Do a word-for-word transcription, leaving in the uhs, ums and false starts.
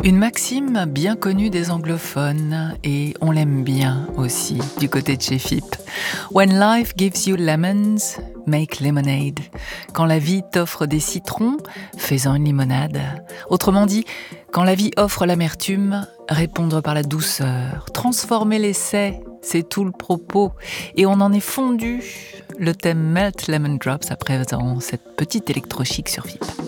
Une maxime bien connue des anglophones, et on l'aime bien aussi du côté de chez F I P. When life gives you lemons, make lemonade. Quand la vie t'offre des citrons, fais-en une limonade. Autrement dit, quand la vie offre l'amertume, répondre par la douceur. Transformer l'essai, c'est tout le propos. Et on en est fondu. Le thème Melt Lemon Drops à présent, cette petite électrochic sur F I P.